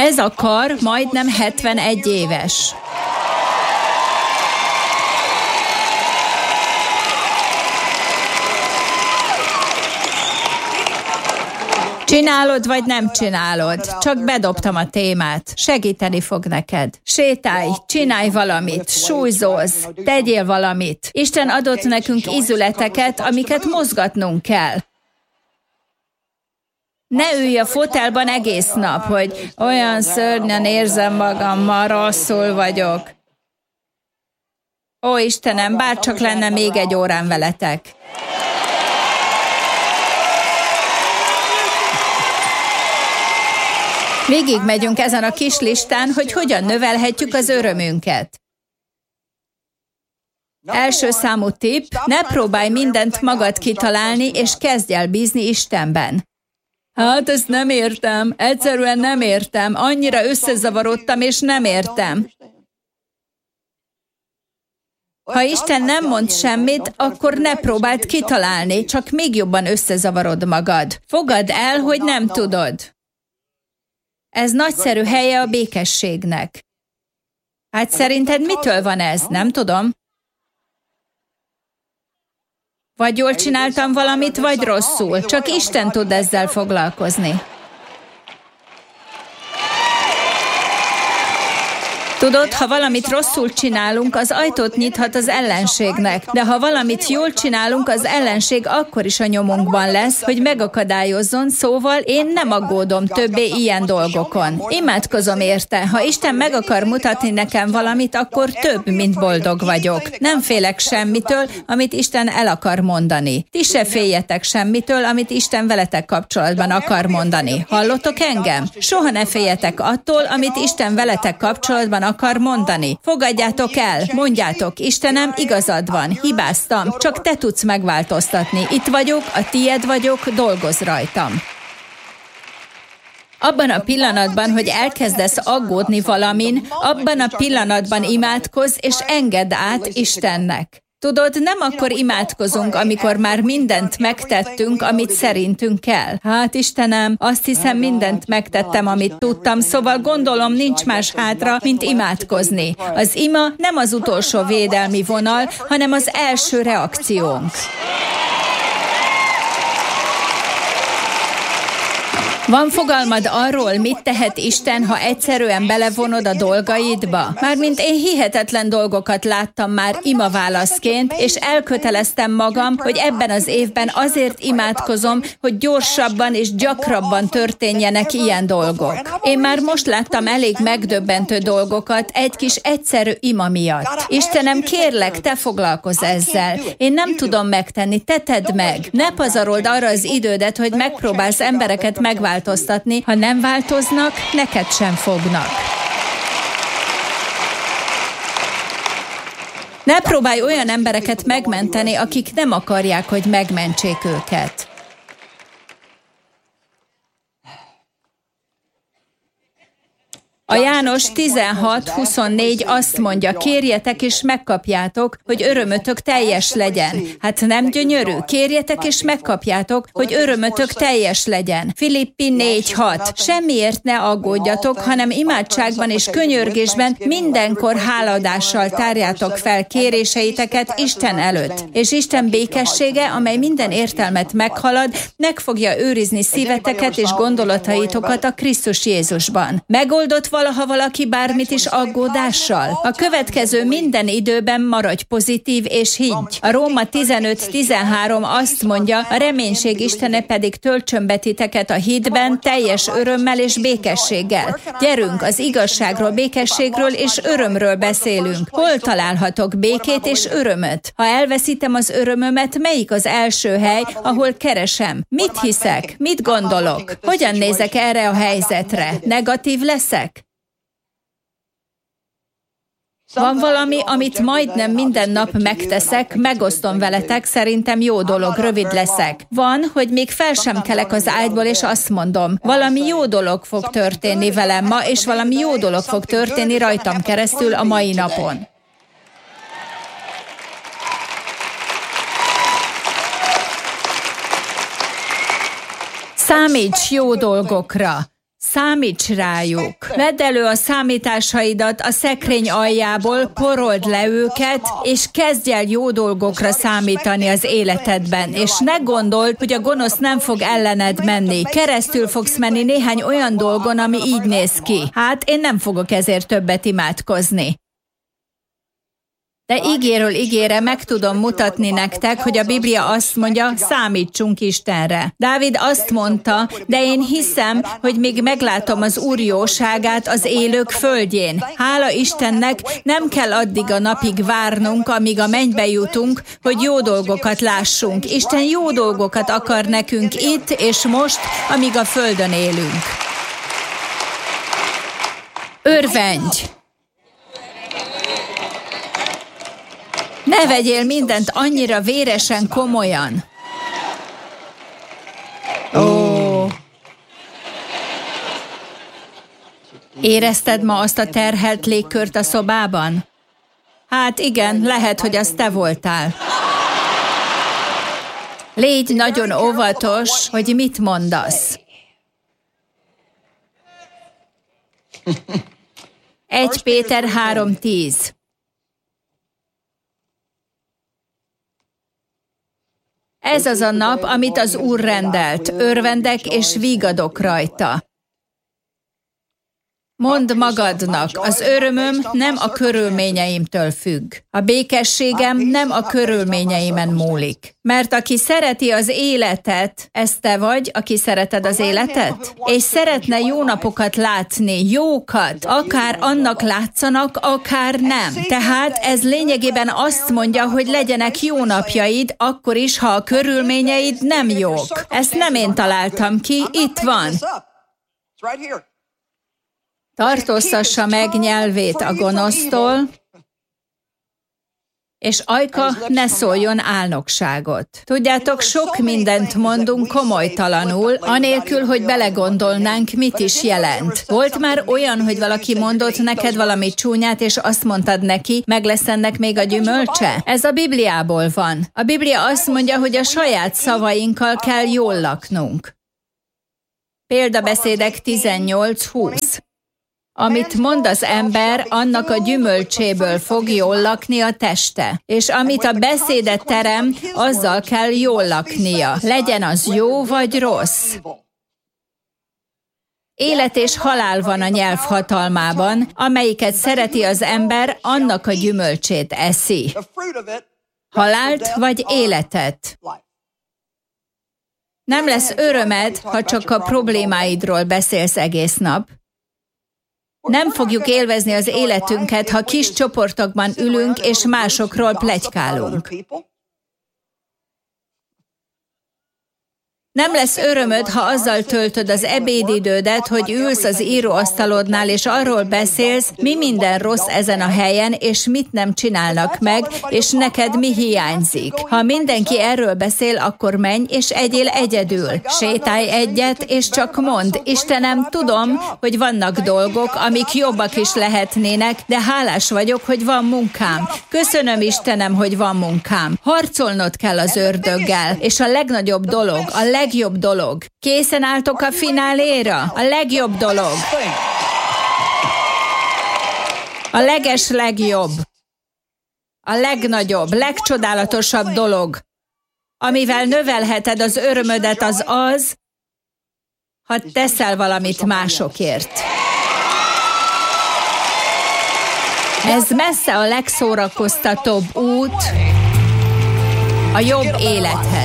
Ez a kar majdnem 71 éves. Csinálod, vagy nem csinálod? Csak bedobtam a témát. Segíteni fog neked. Sétálj, csinálj valamit, súlyzózz, tegyél valamit. Isten adott nekünk ízületeket, amiket mozgatnunk kell. Ne ülj a fotelban egész nap, hogy olyan szörnyen érzem magam, ma rosszul vagyok. Ó, Istenem, bárcsak lenne még egy órán veletek. Végigmegyünk ezen a kis listán, hogy hogyan növelhetjük az örömünket. Első számú tipp, ne próbálj mindent magad kitalálni, és kezdj el bízni Istenben. Hát ezt nem értem, egyszerűen nem értem, annyira összezavarodtam, és nem értem. Ha Isten nem mond semmit, akkor ne próbáld kitalálni, csak még jobban összezavarod magad. Fogadd el, hogy nem tudod. Ez nagyszerű helye a békességnek. Hát szerinted mitől van ez? Nem tudom. Vagy jól csináltam valamit, vagy rosszul. Csak Isten tud ezzel foglalkozni. Tudod, ha valamit rosszul csinálunk, az ajtót nyithat az ellenségnek, de ha valamit jól csinálunk, az ellenség akkor is a nyomunkban lesz, hogy megakadályozzon, szóval én nem aggódom többé ilyen dolgokon. Imádkozom érte, ha Isten meg akar mutatni nekem valamit, akkor több, mint boldog vagyok. Nem félek semmitől, amit Isten el akar mondani. Ti se féljetek semmitől, amit Isten veletek kapcsolatban akar mondani. Hallottok engem? Soha ne féljetek attól, amit Isten veletek kapcsolatban akar mondani. Fogadjátok el, mondjátok, Istenem, igazad van, hibáztam, csak te tudsz megváltoztatni. Itt vagyok, a tied vagyok, dolgozz rajtam. Abban a pillanatban, hogy elkezdesz aggódni valamin, abban a pillanatban imádkozz, és engedd át Istennek. Tudod, nem akkor imádkozunk, amikor már mindent megtettünk, amit szerintünk kell. Hát Istenem, azt hiszem mindent megtettem, amit tudtam, szóval gondolom nincs más hátra, mint imádkozni. Az ima nem az utolsó védelmi vonal, hanem az első reakciónk. Van fogalmad arról, mit tehet Isten, ha egyszerűen belevonod a dolgaidba? Mármint én hihetetlen dolgokat láttam már imaválaszként, és elköteleztem magam, hogy ebben az évben azért imádkozom, hogy gyorsabban és gyakrabban történjenek ilyen dolgok. Én már most láttam elég megdöbbentő dolgokat egy kis egyszerű ima miatt. Istenem, kérlek, te foglalkozz ezzel. Én nem tudom megtenni, te tedd meg. Ne pazarold arra az idődet, hogy megpróbálsz embereket megváltoztatni. Ha nem változnak, neked sem fognak. Ne próbálj olyan embereket megmenteni, akik nem akarják, hogy megmentsék őket. A János 16:24 azt mondja, kérjetek és megkapjátok, hogy örömötök teljes legyen. Hát nem gyönyörű? Kérjetek és megkapjátok, hogy örömötök teljes legyen. Filippi 4:6. Semmiért ne aggódjatok, hanem imádságban és könyörgésben mindenkor hálaadással tárjátok fel kéréseiteket Isten előtt. És Isten békessége, amely minden értelmet meghalad, meg fogja őrizni szíveteket és gondolataitokat a Krisztus Jézusban. Megoldott valaha valaki bármit is aggódással? A következő minden időben maradj pozitív és higgy. A Róma 15:13 azt mondja, a reménység Istene pedig töltsön be titeket a hitben, teljes örömmel és békességgel. Gyerünk, az igazságról, békességről és örömről beszélünk. Hol találhatok békét és örömöt? Ha elveszítem az örömömet, melyik az első hely, ahol keresem? Mit hiszek? Mit gondolok? Hogyan nézek erre a helyzetre? Negatív leszek? Van valami, amit majdnem minden nap megteszek, megosztom veletek, szerintem jó dolog, rövid leszek. Van, hogy még fel sem kelek az ágyból, és azt mondom, valami jó dolog fog történni velem ma, és valami jó dolog fog történni rajtam keresztül a mai napon. Számíts jó dolgokra. Számíts rájuk. Vedd elő a számításaidat a szekrény aljából, porold le őket, és kezdj el jó dolgokra számítani az életedben. És ne gondold, hogy a gonosz nem fog ellened menni. Keresztül fogsz menni néhány olyan dolgon, ami így néz ki. Hát én nem fogok ezért többet imádkozni. De ígéről ígére meg tudom mutatni nektek, hogy a Biblia azt mondja, számítsunk Istenre. Dávid azt mondta, de én hiszem, hogy még meglátom az Úr jóságát az élők földjén. Hála Istennek, nem kell addig a napig várnunk, amíg a mennybe jutunk, hogy jó dolgokat lássunk. Isten jó dolgokat akar nekünk itt és most, amíg a földön élünk. Örvendj! Ne vegyél mindent annyira véresen komolyan. Ó. Érezted ma azt a terhelt légkört a szobában? Hát igen, lehet, hogy az te voltál. Légy nagyon óvatos, hogy mit mondasz. 1 Péter 3:10. Ez az a nap, amit az Úr rendelt, örvendek és vígadok rajta. Mondd magadnak, az örömöm nem a körülményeimtől függ. A békességem nem a körülményeimen múlik. Mert aki szereti az életet, ez te vagy, aki szereted az életet? És szeretne jó napokat látni, jókat, akár annak látszanak, akár nem. Tehát ez lényegében azt mondja, hogy legyenek jó napjaid, akkor is, ha a körülményeid nem jók. Ezt nem én találtam ki, itt van. Tartóztassa meg nyelvét a gonosztól, és ajka ne szóljon álnokságot. Tudjátok, sok mindent mondunk komolytalanul, anélkül, hogy belegondolnánk, mit is jelent. Volt már olyan, hogy valaki mondott neked valami csúnyát, és azt mondtad neki, meg lesz ennek még a gyümölcse? Ez a Bibliából van. A Biblia azt mondja, hogy a saját szavainkkal kell jól laknunk. Példabeszédek 18:20. Amit mond az ember, annak a gyümölcséből fog jól lakni a teste. És amit a beszéde terem, azzal kell jól laknia. Legyen az jó vagy rossz. Élet és halál van a nyelv hatalmában, amelyiket szereti az ember, annak a gyümölcsét eszi. Halált vagy életet. Nem lesz örömed, ha csak a problémáidról beszélsz egész nap. Nem fogjuk élvezni az életünket, ha kis csoportokban ülünk és másokról pletykálunk. Nem lesz örömöd, ha azzal töltöd az ebédidődet, hogy ülsz az íróasztalodnál, és arról beszélsz, mi minden rossz ezen a helyen, és mit nem csinálnak meg, és neked mi hiányzik. Ha mindenki erről beszél, akkor menj, és egyél egyedül. Sétálj egyet, és csak mondd, Istenem, tudom, hogy vannak dolgok, amik jobbak is lehetnének, de hálás vagyok, hogy van munkám. Köszönöm, Istenem, hogy van munkám. Harcolnod kell az ördöggel, és a legnagyobb dolog, a legjobb dolog. Készen álltok a fináléra? A legjobb dolog. A legeslegjobb. A legnagyobb, legcsodálatosabb dolog, amivel növelheted az örömödet, az az, ha teszel valamit másokért. Ez messze a legszórakoztatóbb út a jobb élethez.